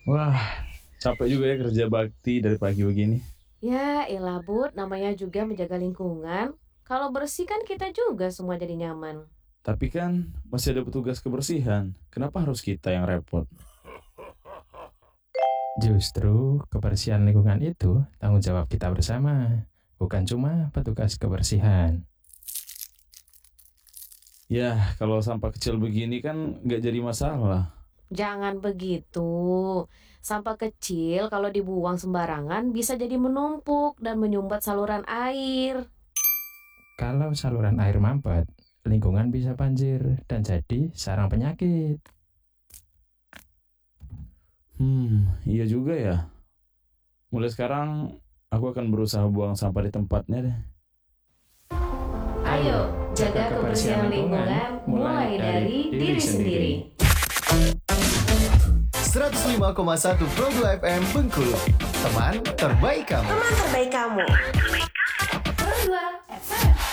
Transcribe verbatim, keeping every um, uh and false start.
Wah, capek juga ya kerja bakti dari pagi begini. Ya elah Bud, namanya juga menjaga lingkungan. Kalau bersih kan kita juga semua jadi nyaman. Tapi kan masih ada petugas kebersihan. Kenapa harus kita yang repot? Justru kebersihan lingkungan itu tanggung jawab kita bersama, bukan cuma petugas kebersihan. Ya, kalau sampah kecil begini kan nggak jadi masalah. Jangan begitu. Sampah kecil kalau dibuang sembarangan bisa jadi menumpuk dan menyumbat saluran air. Kalau saluran air mampet, lingkungan bisa banjir dan jadi sarang penyakit. Hmm, iya juga ya. Mulai sekarang aku akan berusaha buang sampah di tempatnya deh. Ayo, jaga kebersihan lingkungan mulai dari diri sendiri. seratus lima koma satu Pro dua F M Bengkulu. Teman terbaik kamu. Teman terbaik kamu.